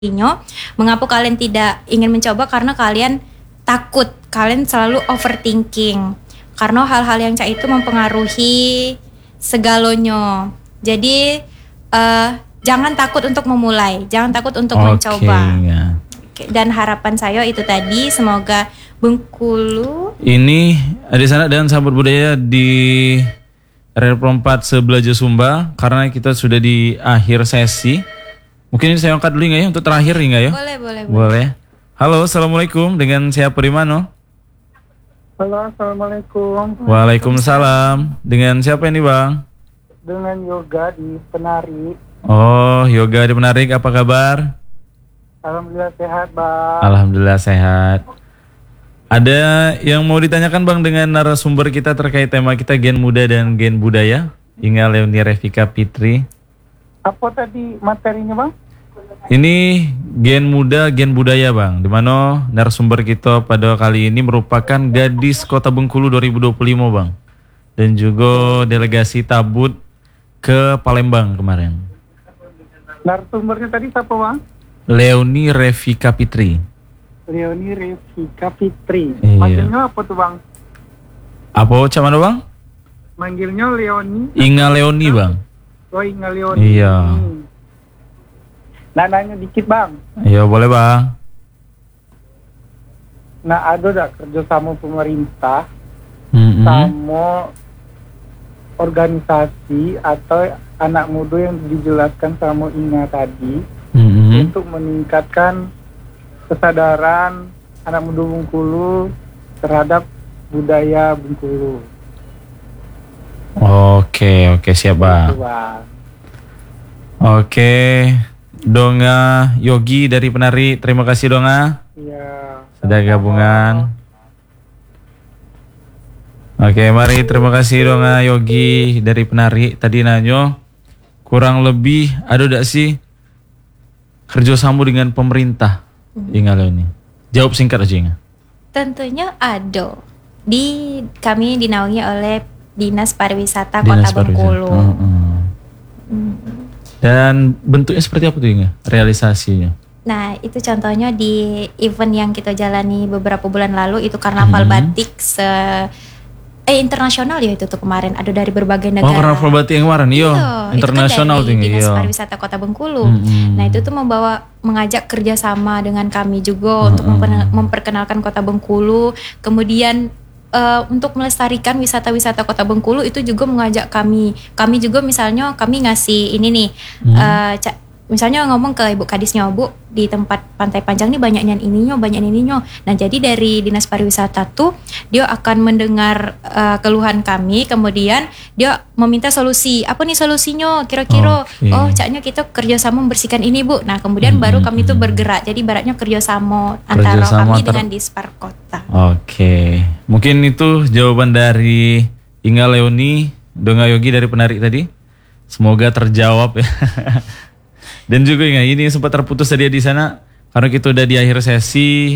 Mengapa kalian tidak ingin mencoba? Karena kalian takut, kalian selalu overthinking. Karena hal-hal yang itu mempengaruhi segalanya. Jadi jangan takut untuk memulai, jangan takut untuk mencoba. Ya. Dan harapan saya itu tadi, semoga Bengkulu ini adik sanak dan sahabat budaya di RR4 Sebelaja Sumba, karena kita sudah di akhir sesi. Mungkin saya angkat dulu nggak ya untuk terakhir nggak ya? Boleh. Halo, assalamualaikum. Dengan siapa di mana? Halo, assalamualaikum. Waalaikumsalam. Dengan siapa ini bang? Dengan Yoga di Penari. Oh, Yoga di Penari. Apa kabar? Alhamdulillah sehat bang. Alhamdulillah sehat. Ada yang mau ditanyakan bang dengan narasumber kita terkait tema kita Gen Muda dan Gen Budaya? Inga Leoni Revika Fitri. Apa tadi materinya bang? Ini Gen Muda, Gen Budaya bang. Dimana narasumber kita pada kali ini merupakan gadis Kota Bengkulu 2025 bang. Dan juga delegasi Tabut ke Palembang kemarin. Narasumbernya tadi siapa bang? Leoni Revika Fitri. Leoni Revika Fitri. Iya. Manggilnya apa tuh bang? Apa cuman bang? Manggilnya Leoni. Inga Leoni bang. Oh, Inga Leoni. Iya. Nah, nanya dikit bang. Iya boleh bang. Nah, ada gak kerjasama pemerintah sama organisasi atau anak muda yang dijelaskan sama Inga tadi untuk meningkatkan kesadaran anak muda Bengkulu terhadap budaya Bengkulu? Oke, siap bang. Oke, Donga Yogi dari Penari, terima kasih Donga. Iya. Sudah gabungan. Oke, mari terima kasih Donga Yogi dari Penari. Tadi nanyo kurang lebih ada tidak sih kerjasama dengan pemerintah? Ingat ini. Jawab singkat aja Inga. tentunya ada. Kami dinaungi oleh Dinas Pariwisata Kota Bengkulu. Dan bentuknya seperti apa tuh Inga? Realisasinya? Nah, itu contohnya di event yang kita jalani beberapa bulan lalu, itu Karnaval Batik internasional ya, itu tuh kemarin ada dari berbagai negara. Oh, Karnaval Batik yang kemarin, iya. Internasional itu kan dari tinggi. Dinas Pariwisata Kota Bengkulu. Nah, itu tuh mengajak kerjasama dengan kami juga untuk memperkenalkan Kota Bengkulu. Kemudian untuk melestarikan wisata-wisata Kota Bengkulu itu juga mengajak kami juga, misalnya kami ngasih ini nih, misalnya ngomong ke Ibu Kadisnya, Bu, di tempat Pantai Panjang nih banyak ininya. Nah, jadi dari Dinas Pariwisata tuh dia akan mendengar keluhan kami, kemudian dia meminta solusi. Apa nih solusinya? Kira-kira oh, caknya kita kerjasama membersihkan ini, Bu. Nah, kemudian baru kami tuh bergerak. Jadi baratnya kerjasama antara kami dengan Dispar Kota. Oke. Mungkin itu jawaban dari Inga Leoni, Donga Yogi dari Penari tadi. Semoga terjawab ya. Dan juga Inga, ini sempat terputus tadi di sana karena kita udah di akhir sesi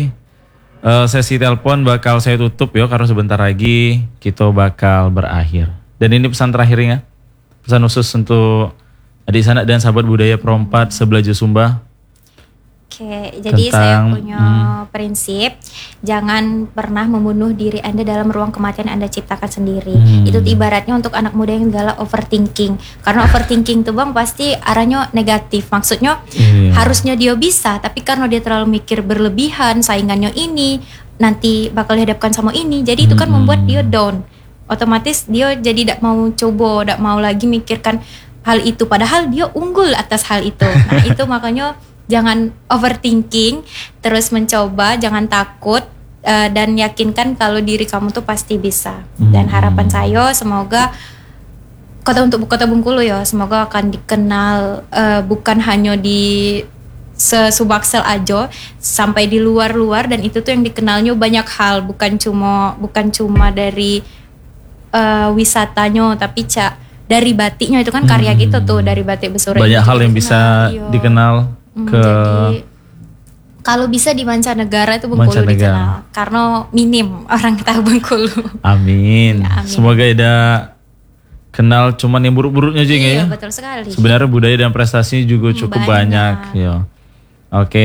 telepon bakal saya tutup ya, karena sebentar lagi kita bakal berakhir. Dan ini pesan terakhir Inga, pesan khusus untuk adik sanak dan sahabat budaya Pro4 Sebelaja Sumba. Oke, jadi saya punya prinsip, jangan pernah membunuh diri Anda dalam ruang kematian Anda ciptakan sendiri. Itu ibaratnya untuk anak muda yang galak overthinking. Karena overthinking tuh Bang pasti arahnya negatif. Maksudnya harusnya dia bisa, tapi karena dia terlalu mikir berlebihan, saingannya ini, nanti bakal dihadapkan sama ini. Jadi itu kan membuat dia down. Otomatis dia jadi tidak mau coba, tidak mau lagi mikirkan hal itu. Padahal dia unggul atas hal itu. Nah itu makanya jangan overthinking, terus mencoba, jangan takut, dan yakinkan kalau diri kamu tuh pasti bisa. Dan harapan saya semoga untuk Kota Bengkulu ya, semoga akan dikenal bukan hanya di Subaksel aja, sampai di luar-luar, dan itu tuh yang dikenalnya banyak hal, bukan cuma dari wisatanya, tapi dari batiknya itu kan karya gitu tuh, dari batik Besura. Banyak hal yang bisa dikenal. Jadi kalau bisa di mancanegara itu Bengkulu dikenal, karena minim orang tahu Bengkulu. Amin. Semoga ada kenal cuman yang buruk-buruknya aja ya. Betul sekali. Sebenarnya budaya dan prestasi juga cukup banyak ya. Oke.